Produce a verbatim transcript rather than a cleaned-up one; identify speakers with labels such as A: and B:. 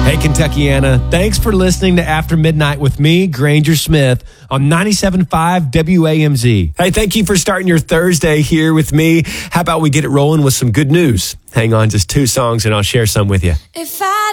A: Hey, Kentuckiana, thanks for listening to After Midnight with me, Granger Smith, on ninety-seven point five W A M Z. Hey, thank you for starting your Thursday here with me. How about we get it rolling with some good news? Hang on, just two songs and I'll share some with you.
B: If I